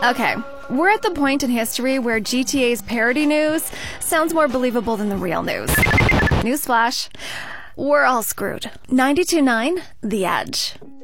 Okay, we're at the point in history where GTA's parody news sounds more believable than the real news. Newsflash, we're all screwed. 92.9 The Edge.